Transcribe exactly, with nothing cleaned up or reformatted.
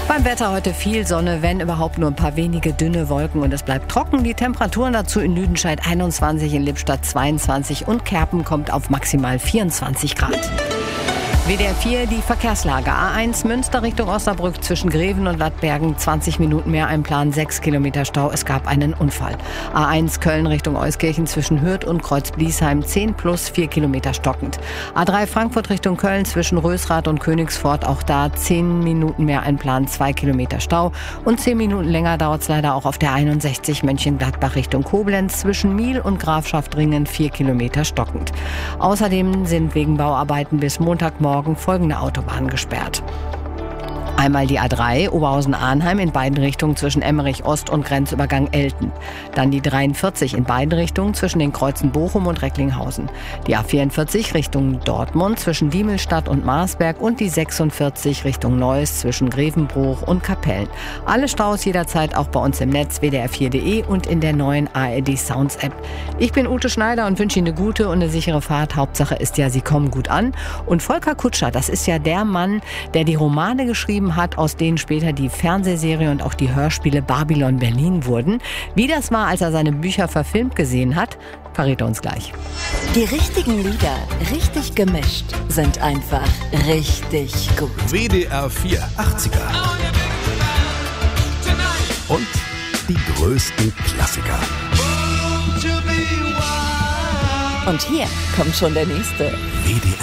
Beim Wetter heute viel Sonne, wenn überhaupt nur ein paar wenige dünne Wolken und es bleibt trocken. Die Temperaturen dazu in Lüdenscheid einundzwanzig, in Lippstadt zweiundzwanzig und Kerpen kommt auf maximal vierundzwanzig Grad. W D R vier, die Verkehrslage. A eins Münster Richtung Osnabrück zwischen Greven und Lattbergen. zwanzig Minuten mehr Einplan, sechs Kilometer Stau. Es gab einen Unfall. A eins Köln Richtung Euskirchen zwischen Hürth und Kreuz-Bliesheim. zehn plus vier Kilometer stockend. A drei Frankfurt Richtung Köln zwischen Rösrath und Königsfort. Auch da zehn Minuten mehr Einplan, zwei Kilometer Stau. Und zehn Minuten länger dauert es leider auch auf der einundsechzig Mönchengladbach Richtung Koblenz zwischen Miel und Grafschaftringen. vier Kilometer stockend. Außerdem sind wegen Bauarbeiten bis Montagmorgen folgende Autobahnen gesperrt. Einmal die A drei Oberhausen-Arnheim in beiden Richtungen zwischen Emmerich Ost und Grenzübergang Elten. Dann die dreiundvierzig in beiden Richtungen zwischen den Kreuzen Bochum und Recklinghausen. Die A vierundvierzig Richtung Dortmund zwischen Diemelstadt und Marsberg und die sechsundvierzig Richtung Neuss zwischen Grevenbruch und Kapellen. Alle Staus jederzeit auch bei uns im Netz w d r vier punkt d e und in der neuen A R D Sounds App. Ich bin Ute Schneider und wünsche Ihnen eine gute und eine sichere Fahrt. Hauptsache ist ja, Sie kommen gut an. Und Volker Kutscher, das ist ja der Mann, der die Romane geschrieben hat, aus denen später die Fernsehserie und auch die Hörspiele Babylon Berlin wurden. Wie das war, als er seine Bücher verfilmt gesehen hat, verrät er uns gleich. Die richtigen Lieder, richtig gemischt, sind einfach richtig gut. W D R vier achtziger. Und die größten Klassiker. Und hier kommt schon der nächste. W D